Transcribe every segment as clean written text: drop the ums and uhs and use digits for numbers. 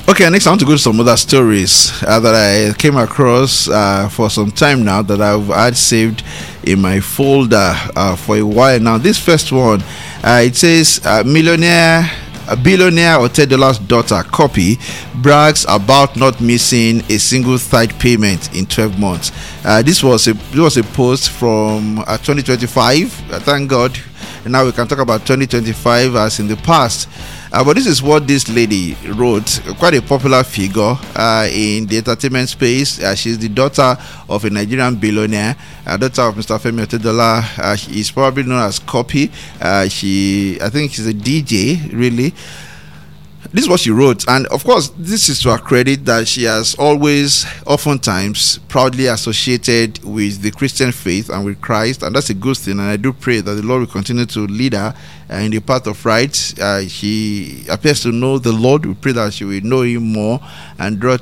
Okay, next I want to go to some other stories that I came across for some time now that I've had saved in my folder for a while now. This first one, it says a billionaire Otedolar's daughter, Copy, brags about not missing a single tithe payment in 12 months. This was a post from 2025. Thank God. Now we can talk about 2025 as in the past. But this is what this lady wrote. Quite a popular figure in the entertainment space. She's the daughter of a Nigerian billionaire, daughter of Mr. Femi Otedola. She is probably known as Copy. I think she's a DJ, really. This is what she wrote, and of course this is to her credit that she has always oftentimes proudly associated with the Christian faith and with Christ, and that's a good thing, and I do pray that the Lord will continue to lead her in the path of right. She appears to know the Lord. We pray that she will know him more and draw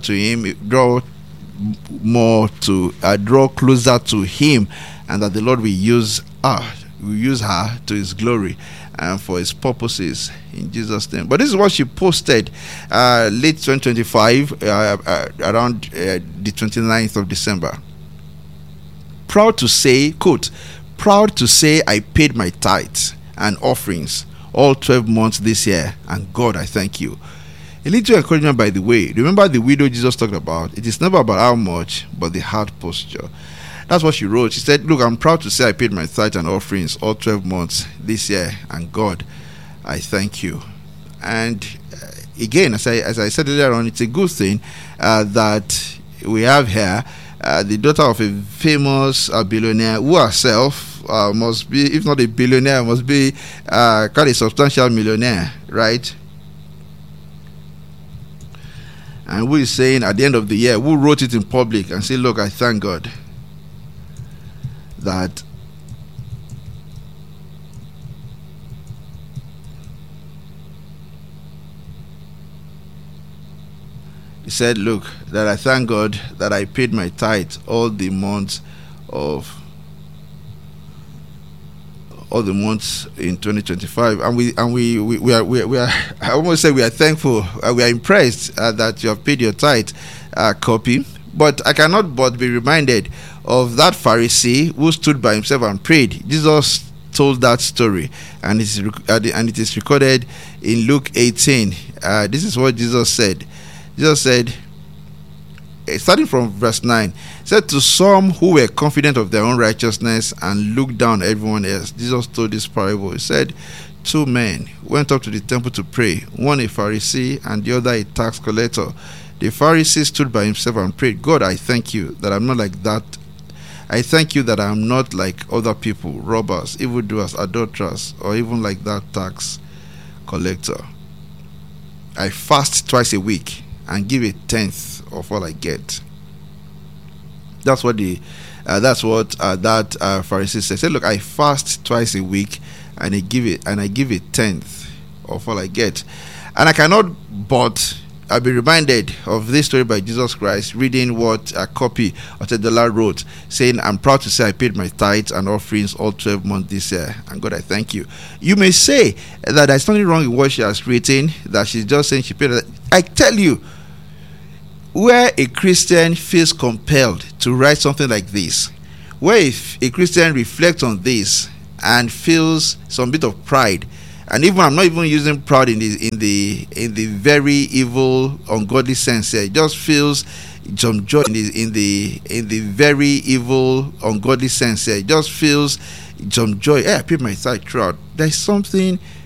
closer to him, and that the Lord will use her to his glory and for his purposes in Jesus' name. But this is what she posted late 2025, around the 29th of December. Proud to say, quote, proud to say I paid my tithes and offerings all 12 months this year, and God, I thank you. A little encouragement, by the way. Remember the widow Jesus talked about? It is never about how much, but the heart posture. That's what she wrote. She said, look, I'm proud to say I paid my tithe and offerings all 12 months this year, and God, I thank you. And again, as I said earlier on, it's a good thing that we have here the daughter of a famous billionaire who herself must be, if not a billionaire, must be quite a substantial millionaire, right? And who is saying at the end of the year, who wrote it in public and say, look, I thank God that he said, look, that I thank God that I paid my tithe all the months in 2025, and we are I almost say we are thankful, we are impressed that you have paid your tithe, Copy. But I cannot but be reminded of that Pharisee who stood by himself and prayed. Jesus told that story, and it is recorded in Luke 18. This is what Jesus said. Jesus said, starting from verse 9, said, to some who were confident of their own righteousness and looked down on everyone else, Jesus told this parable. He said, two men went up to the temple to pray, one a Pharisee and the other a tax collector. The Pharisee stood by himself and prayed, God, I thank you that I'm not like that. I thank you that I'm not like other people, robbers, evildoers, adulterers, or even like that tax collector. I fast twice a week and give a tenth of all I get. That's what that Pharisee said. He said, look, I fast twice a week and I give a tenth of all I get. And I cannot but I'll be reminded of this story by Jesus Christ, reading what a Copy Otedola wrote, saying, I'm proud to say I paid my tithes and offerings all 12 months this year, and God, I thank you. You may say that there's nothing wrong in what she has written, that she's just saying she paid it. I tell you, where a Christian feels compelled to write something like this, where if a Christian reflects on this and feels some bit of pride, and even I'm not even using proud in the very evil, ungodly sense here. It just feels some joy in the very evil, ungodly sense here. It just feels some joy. I paid my tithe throughout. There's something